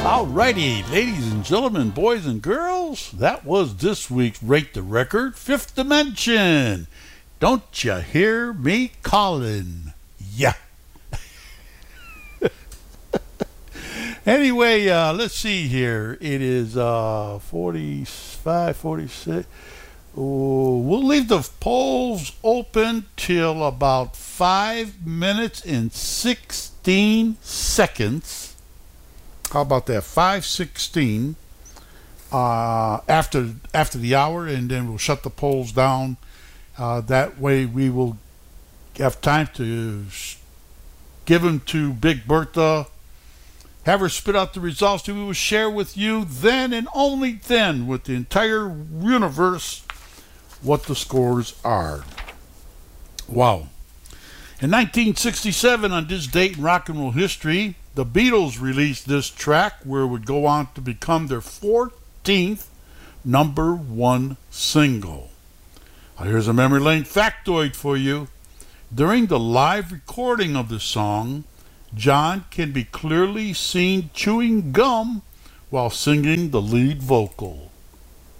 Alrighty, ladies and gentlemen, boys and girls, that was this week's Rate the Record, Fifth Dimension. Don't you hear me calling? Yeah. Anyway, let's see here. It is 45, 46. We'll leave the polls open till about 5 minutes and 16 seconds. How about that? 5:16 after the hour, and then we'll shut the polls down. That way, we will have time to give them to Big Bertha, have her spit out the results that we will share with you then and only then with the entire universe what the scores are. Wow. In 1967, on this date in rock and roll history, the Beatles released this track where it would go on to become their 14th number one single. Now here's a memory lane factoid for you. During the live recording of the song, John can be clearly seen chewing gum while singing the lead vocal.